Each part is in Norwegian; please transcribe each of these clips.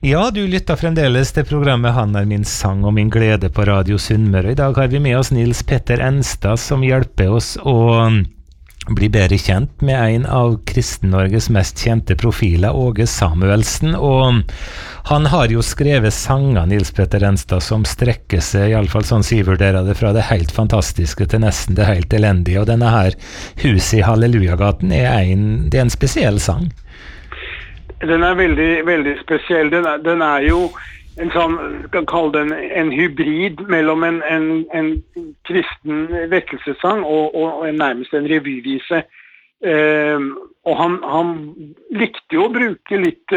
Ja, du lytter fremdeles til programmet Han min sang og min glede på Radio Sunnmøre. I dag har vi med oss Nils Petter Enstad som hjelper oss å bli bedre kjent med en av Kristen-Norges mest kjente profiler, Åge Samuelsen. Og han har jo skrevet sanger, Nils Petter Enstad, som strekker seg, i alle fall sånn sier vurderer det, fra det helt fantastiske til nesten det helt elendige. Og denne her Huset i Hallelujagaten det er en spesiell sang. Den veldig, veldig spesiell. Den jo en sånn, kan kalle den en hybrid mellom en kristen vekkelsessang og nærmest en revyvise. Og han likte jo å bruke litt,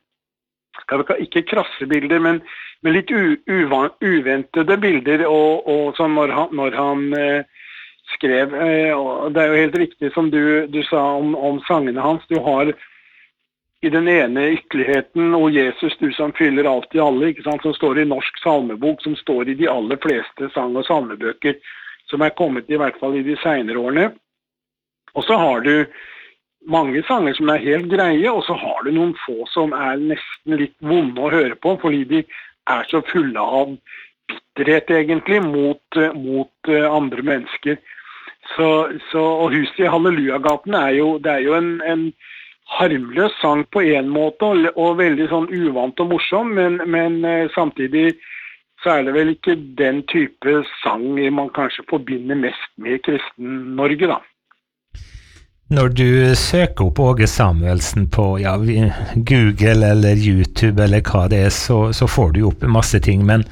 ikke krasse bilder, men litt uventede bilder, og sånn når han skrev. Og det jo helt riktig som du sa om sangene hans. Du har i den ene ytterligheten, og Jesus, du som fyller alt i alle, ikke sant, som står i norsk salmebok, som står i de aller fleste sang- og salmebøker, som kommet i hvert fall i de senere årene. Og så har du mange sanger som helt greie, og så har du noen få som nesten litt vonde å høre på, fordi de så fulle av bitterhet egentlig mot andre mennesker. Og Huset i Hallelujagaten det jo en harmløs sang på en måte, og veldig sånn uvant og morsom, men samtidig så det vel ikke den type sang man kanskje forbinder mest med Kristen-Norge, da. Når du søker opp Åge Samuelsen på Google eller YouTube eller hva det så får du opp masse ting, men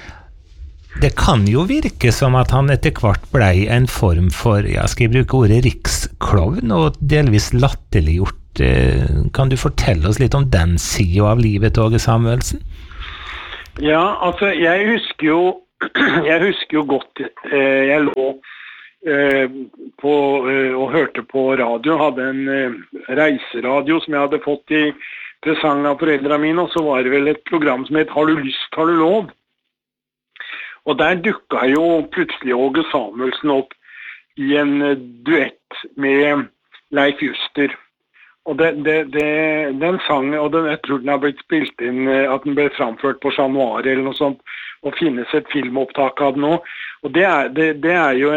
det kan jo virke som at han etter hvert ble en form for, skal jeg bruke ordet riksklovn, og delvis latterliggjort. Kan du fortelle oss litt om den siden av livet til Åge Samuelsen? Ja, altså jeg husker jo godt, jeg lå på og hørte på radio, hadde en reiseradio som jeg hadde fått i presang av foreldrene mine, og så var det vel et program som het Har du lyst, har du lov? Og der dukket jo plutselig Åge Samuelsen opp i en duett med Leif Juster. Og den sangen, og jeg tror den har blitt spilt inn, at den ble framført på Chat Noir eller noe sånt, og finnes et filmopptak av den nå. Og det jo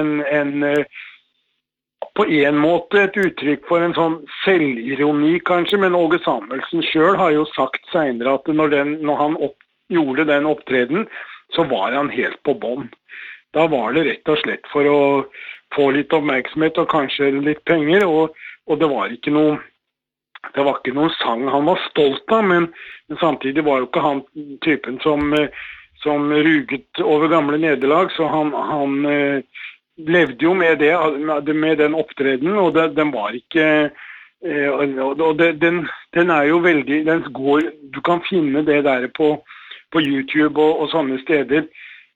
på en måte et uttrykk for en sånn selvironi kanskje, men Åge Samuelsen selv har jo sagt senere at når han gjorde den opptreden, så var han helt på bånd. Da var det rett og slett for å få litt oppmerksomhet og kanskje litt penger, og det var ikke noen sang han var stolt av, men samtidig var jo ikke han typen som ruget over gamle nederlag, så han levde jo med den opptreden, og den var ikke, og den jo veldig, du kan finne det der på YouTube og sånne steder,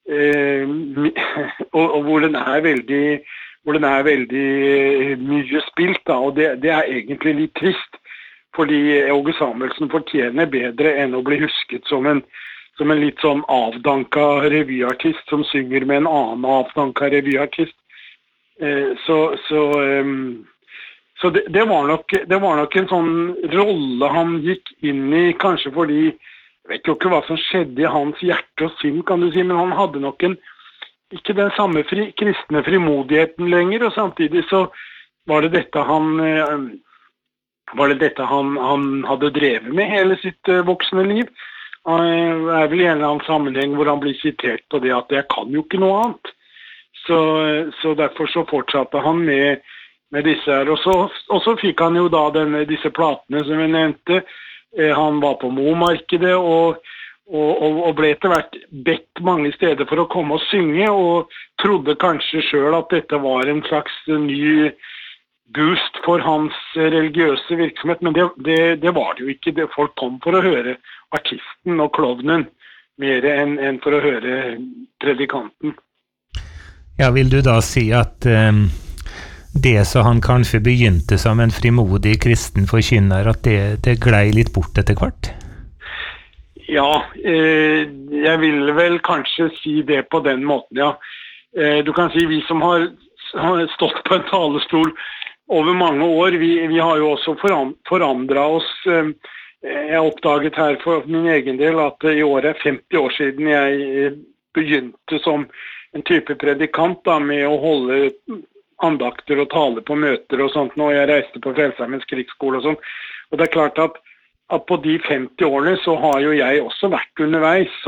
og hvor den veldig mye spilt da, og det egentlig litt trist, fordi Åge Samuelsen fortjener bedre enn å bli husket som en litt sånn avdanka revyartist som synger med en annen avdanka revyartist. Så det var nok en sånn rolle han gikk inn i, kanskje fordi, jeg vet jo ikke hva som skjedde i hans hjerte og sinn, kan du si, men han hadde nok ikke den samme kristne frimodigheten lenger, og samtidig så var det dette han hadde drevet med hele sitt voksne liv. Han vel i en eller annen sammenheng hvor han blir sitert på det at jeg kan jo ikke noe annet. Så derfor så fortsatte han med disse her, og så fikk han jo da disse platene som jeg nevnte. Han var på Momarkedet og ble etter hvert bedt mange steder for å komme og synge, og trodde kanskje selv at dette var en slags ny boost for hans religiøse virksomhet, men det var det jo ikke. Folk kom for å høre artisten og klovnen mer enn for å høre predikanten. Ja, vil du da si at det så han kanskje begynte som en frimodig kristen forkynner, at det glei litt bort etter hvert? Ja, jeg vil vel kanskje si det på den måten, ja. Du kan si vi som har stått på en talerstol over mange år, vi har jo også forandret oss jeg oppdaget her for min egen del at i år 50 år siden jeg begynte som en type predikant da, med å holde andakter og tale på møter og sånt når jeg reiste på Frelsesarmeens krigsskole og sånt. Og det klart at på de 50 årene så har jo jeg også vært underveis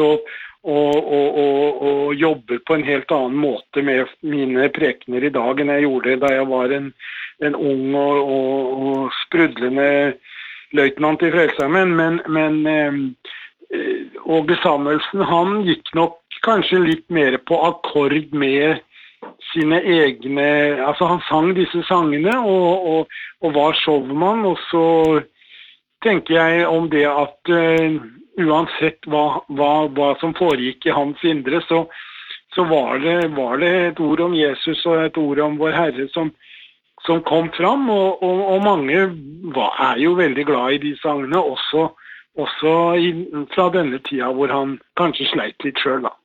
og jobber på en helt annen måte med mine prekener i dag enn jeg gjorde da jeg var en ung og sprudlende løytnant i Frelsesarmeen, men Åge Samuelsen, han gikk nok kanskje litt mer på akkord med sine egne, altså han sang disse sangene og var showman, og så tenker jeg om det at uansett hva som foregikk i hans indre, så var det et ord om Jesus og et ord om vår Herre som kom fram, og mange jo veldig glad i de sangene, også fra denne tida hvor han kanskje sleit litt selv da.